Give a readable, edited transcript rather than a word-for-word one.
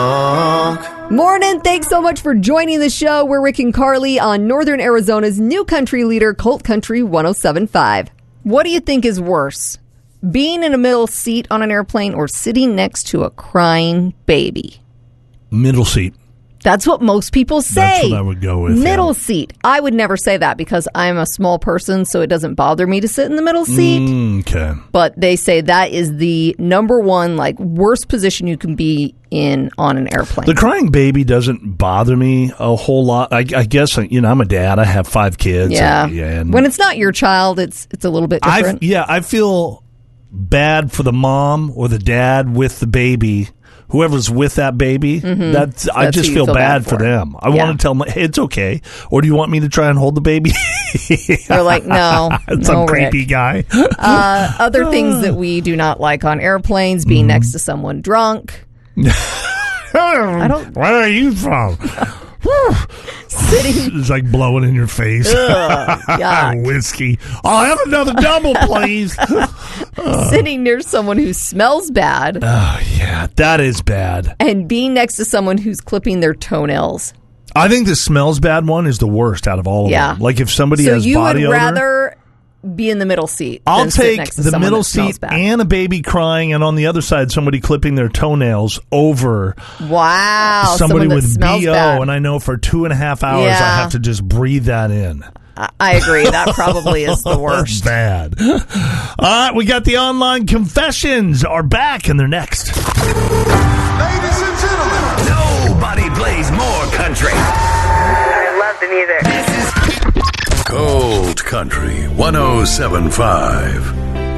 Morning. Thanks so much for joining the show. We're Rick and Carly on Northern Arizona's new country leader, Colt Country 107.5. What do you think is worse? Being in a middle seat on an airplane or sitting next to a crying baby? Middle seat. That's what most people say. That's what I would go with. Middle seat. I would never say that because I'm a small person, so it doesn't bother me to sit in the middle seat. Okay. But they say that is the number one, worst position you can be in on an airplane. The crying baby doesn't bother me a whole lot. I guess, I'm a dad. I have 5 kids. Yeah. And when it's not your child, it's a little bit different. I feel bad for the mom or the dad with the baby. Whoever's with that baby, That's I just feel bad for them. I want to tell them, hey, it's okay. Or do you want me to try and hold the baby? They're like, no. Some creepy Rick. Guy. Other things that we do not like on airplanes, being next to someone drunk. Where are you from? Sitting. It's like blowing in your face. Yuck. Whiskey. I'll have another double, please. Sitting near someone who smells bad. Oh, yeah. That is bad. And being next to someone who's clipping their toenails. I think the smells bad one is the worst out of all of them. Like if somebody has body odor. So you would rather be in the middle seat. I'll than sit take next to the someone middle that smells seat bad. and a baby crying, and on the other side, somebody clipping their toenails over Wow. somebody someone that with smells BO. bad. And I know for 2.5 hours, Yeah. I have to just breathe that in. I agree. That probably is the worst. Bad. All right, we got the online confessions are back, and they're next. Ladies and gentlemen, Nobody plays more country. I love the music. This is Cold Country 107.5.